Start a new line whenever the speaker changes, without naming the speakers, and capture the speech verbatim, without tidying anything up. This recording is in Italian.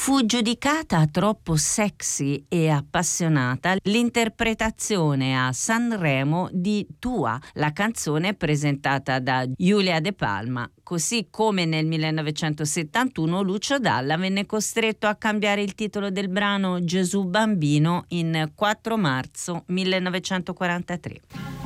Fu giudicata troppo sexy e appassionata l'interpretazione a Sanremo di Tua, la canzone presentata da Giulia De Palma. Così come nel millenovecentosettantuno Lucio Dalla venne costretto a cambiare il titolo del brano Gesù Bambino in quattro marzo millenovecentoquarantatré.